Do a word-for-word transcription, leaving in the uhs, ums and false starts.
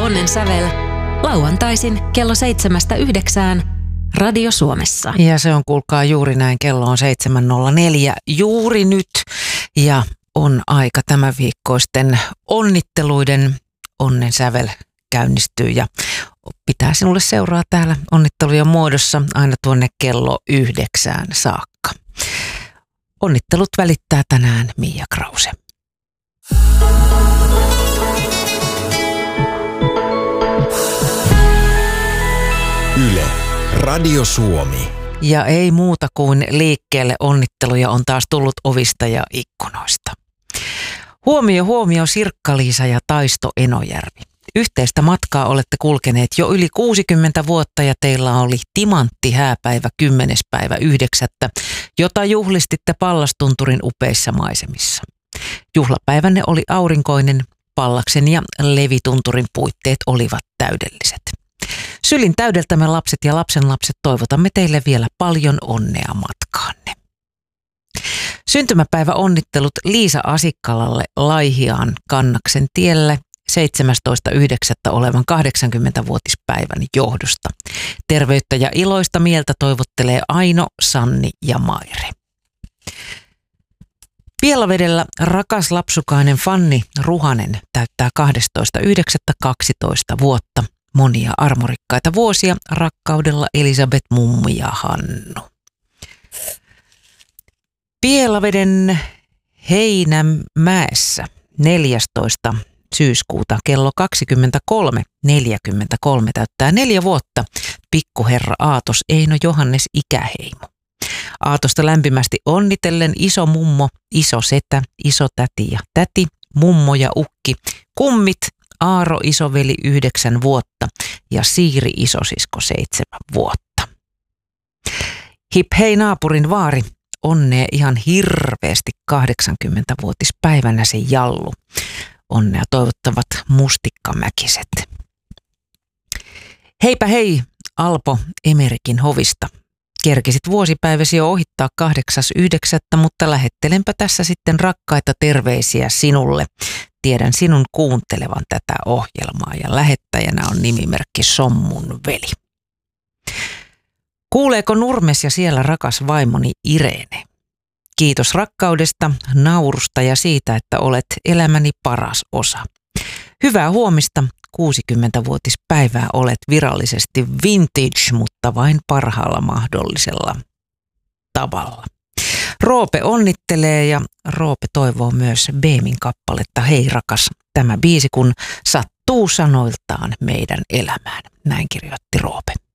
Onnen sävel lauantaisin kello seitsemästä yhdeksään Radio Suomessa. Ja se on, kuulkaa, juuri näin. Kello on seitsemän nolla neljä juuri nyt ja on aika tämän viikkoisten onnitteluiden. Onnen sävel käynnistyy ja pitää sinulle seuraa täällä onnittelujen muodossa aina tuonne kello yhdeksään saakka. Onnittelut välittää tänään Mia Krause. Yle, Radio Suomi. Ja ei muuta kuin liikkeelle, onnitteluja on taas tullut ovista ja ikkunoista. Huomio, huomio Sirkka-Liisa ja Taisto Enojärvi. Yhteistä matkaa olette kulkeneet jo yli kuusikymmentä vuotta ja teillä oli timantti hääpäivä kymmenes päivä yhdeksättä, jota juhlistitte Pallastunturin upeissa maisemissa. Juhlapäivänne oli aurinkoinen, Pallaksen ja Levitunturin puitteet olivat täydelliset. Sylin täydeltämme lapset ja lapsenlapset toivotamme teille vielä paljon onnea matkaanne. Syntymäpäivä onnittelut Liisa Asikkalalle Laihiaan Kannaksen tielle seitsemästoista yhdeksättä olevan kahdeksankymmentävuotispäivän johdosta. Terveyttä ja iloista mieltä toivottelee Aino, Sanni ja Maire. Pielavedellä rakas lapsukainen Fanni Ruhanen täyttää kahdestoista yhdeksättä kaksitoista vuotta. Monia armorikkaita vuosia rakkaudella Elisabeth, mummi ja Hannu. Pielaveden Heinämäessä neljästoista syyskuuta kello kaksikymmentäkolme neljäkymmentäkolme täyttää neljä vuotta pikkuherra Aatos Eino Johannes Ikäheimo. Aatosta lämpimästi onnitellen iso mummo, iso setä, iso täti ja täti, mummo ja ukki, kummit, Aaro isoveli yhdeksän vuotta ja Siiri isosisko seitsemän vuotta. Hip hei naapurin vaari, onnea ihan hirveästi kahdeksankymmentävuotispäivänä se Jallu. Onnea toivottavat Mustikkamäkiset. Heipä hei Alpo Emerikin hovista. Kerkisit vuosipäiväsi jo ohittaa kahdeksas yhdeksättä, mutta lähettelenpä tässä sitten rakkaita terveisiä sinulle. Tiedän sinun kuuntelevan tätä ohjelmaa ja lähettäjänä on nimimerkki Sommun veli. Kuuleeko Nurmes ja siellä rakas vaimoni Irene? Kiitos rakkaudesta, naurusta ja siitä, että olet elämäni paras osa. Hyvää huomista, kuusikymmentävuotispäivää olet virallisesti vintage, mutta vain parhaalla mahdollisella tavalla. Roope onnittelee ja Roope toivoo myös Beemin kappaletta Hei rakas, tämä biisi kun sattuu sanoiltaan meidän elämään. Näin kirjoitti Roope.